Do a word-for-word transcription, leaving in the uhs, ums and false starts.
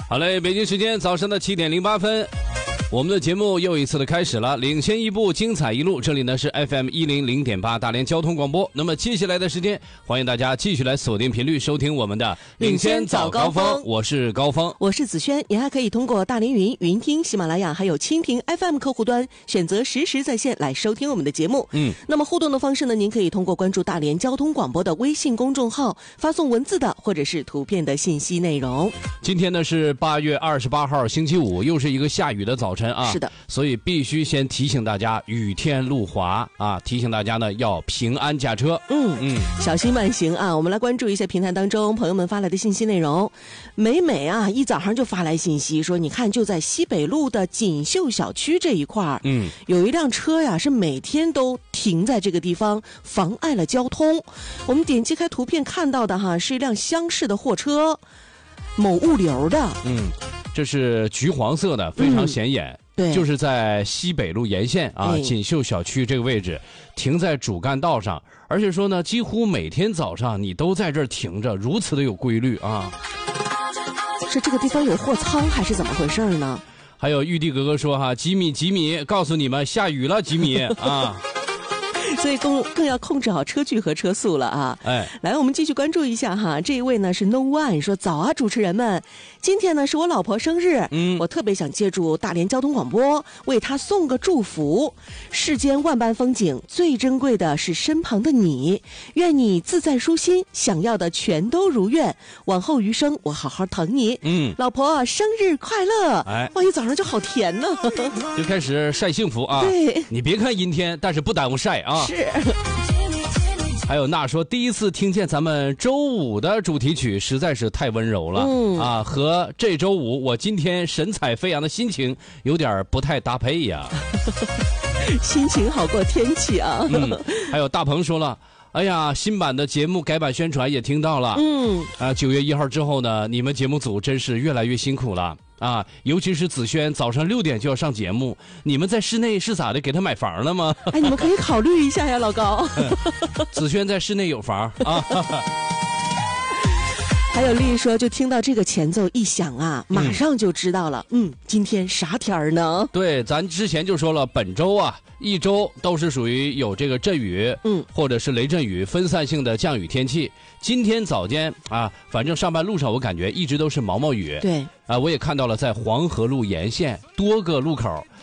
好嘞，北京时间早上的七点零八分，我们的节目又一次的开始了，领先一步，精彩一路。这里呢是 F M 一零零点八大连交通广播。那么接下来的时间，欢迎大家继续来锁定频率，收听我们的领先早高峰。我是高峰， 我是子轩。您还可以通过大连云、云听、喜马拉雅还有蜻蜓 F M 客户端选择实时在线来收听我们的节目。 嗯， 那么互动的方式呢，您可以通过关注大连交通广播的微信公众号，发送文字的或者是图片的信息内容。 今天呢是八月二十八号星期五，又是一个下雨的早晨啊。 是的。 所以必须先提醒大家雨天路滑啊，提醒大家呢要平安驾车， 嗯嗯，小心慢行啊。我们来关注一下平台当中朋友们发来的信息内容。美美啊，一早上就发来信息说，你看就在西北路的锦绣小区这一块， 嗯， 有一辆车呀是每天都停在这个地方，妨碍了交通。我们点击开图片看到的哈，是一辆厢式的货车，某物流的， 嗯，这是橘黄色的，非常显眼。嗯， 对， 就是在西北路沿线啊， 哎、 锦绣小区这个位置，停在主干道上，而且说呢，几乎每天早上你都在这儿停着，如此的有规律啊。 是这个地方有货仓还是怎么回事呢？ 还有玉帝哥哥说哈，吉米吉米，告诉你们下雨了，吉米啊。 所以更更要控制好车距和车速了啊！ 哎， 来，我们继续关注一下哈。这一位呢是 No One 说，早啊，主持人们，今天呢是我老婆生日， 嗯， 我特别想借助大连交通广播为她送个祝福。世间万般风景，最珍贵的是身旁的你，愿你自在舒心，想要的全都如愿，往后余生我好好疼你。 嗯， 老婆生日快乐！ 哎， 哇，一早上就好甜呢， 就开始晒幸福啊！ 对， 你别看阴天，但是不耽误晒啊。 是。 还有那说第一次听见咱们周五的主题曲实在是太温柔了， 嗯啊，和这周五我今天神采飞扬的心情有点不太搭配呀。 心情好过天气啊。 嗯，还有大鹏说了，哎呀，新版的节目改版宣传也听到了， 嗯， 啊，九月一号之后呢，你们节目组真是越来越辛苦了。啊，尤其是子轩早上六点就要上节目，你们在室内是咋的？给他买房了吗？ 哎，你们可以考虑一下呀，老高。 子轩在室内有房啊。 还有丽说，就听到这个前奏一响啊，马上就知道了，嗯，嗯今天啥天儿呢？ 对，咱之前就说了，本周啊，一周都是属于有这个阵雨， 嗯， 或者是雷阵雨、分散性的降雨天气。今天早间啊，反正上班路上我感觉一直都是毛毛雨。 对， 啊，我也看到了在黄河路沿线多个路口